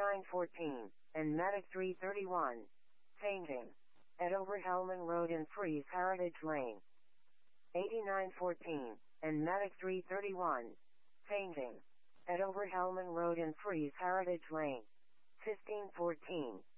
8914, and Medic 331. Painting. At Overhelman Road in Fries Heritage Lane. 8914, and Medic 331. Painting. At Overhelman Road in Fries Heritage Lane. 1514.